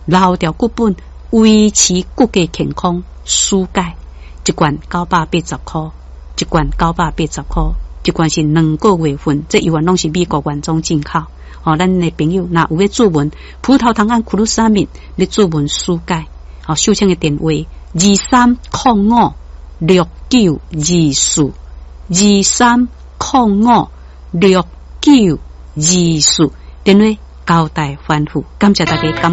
留条骨本，维持骨骼健康。输钙一罐980块，一罐980块，一罐是2个月份，这药丸拢是美国原装进口。咱的朋友若有要注文葡萄糖胺库鲁沙敏，你注文输钙。秀清的电话23056924，23056924，电话交代吩咐，感谢大家。